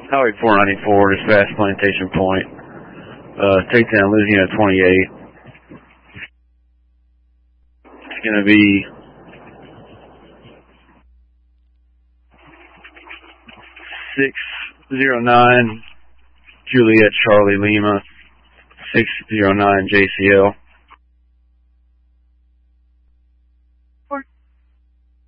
Highway 494, dispatch Plantation Point. Takedown Louisiana 28. It's going to be 609 Juliet Charlie Lima, 609 JCL.